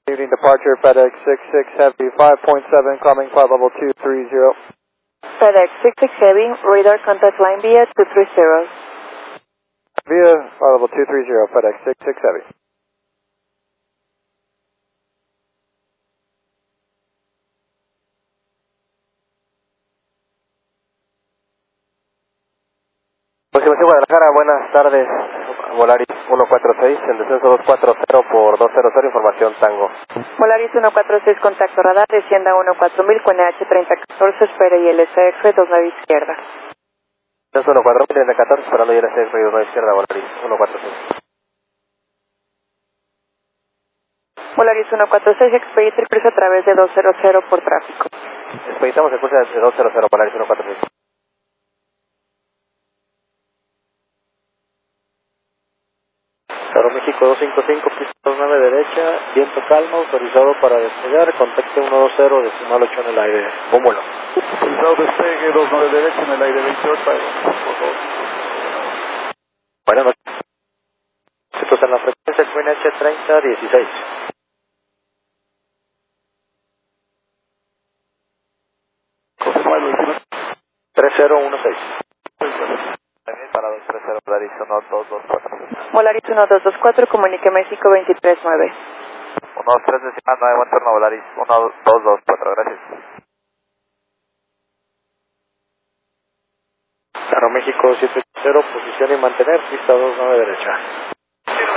Evening departure, FedEx 66 Heavy, 5.7, coming flight level 230. FedEx 66 Heavy, radar contact line via 230. Via flight level 230, FedEx 66 Heavy. Aproximación Guadalajara, buenas tardes. Volaris 146, en descenso 240 por 200, información Tango. Volaris 146, contacto radar, descienda 14000 con H3014, espere ILCF 29 izquierda. Descenso 14000, ILC14, esperando ILCF 29 izquierda, Volaris 146. Volaris 146, Expeditor cruza a través de 200 por tráfico. Expeditamos el curso de 200, Volaris 146. Aeroméxico 255, pista 29 derecha, viento calmo, autorizado para despegar, contacte 120, decimal 8 en el aire. Pómulo. Autorizado despegue 29 derecha en el aire 28, Buenas noches. Chicos, en la frecuencia Queen H3016. Confirma el último. 3016. Para 230, Volaris 1224. Volaris 1224, comunique México 239. 123 decimal 9, buen turno, Volaris 1224, gracias. Aeroméxico 780, posición y mantener, pista 29 derecha.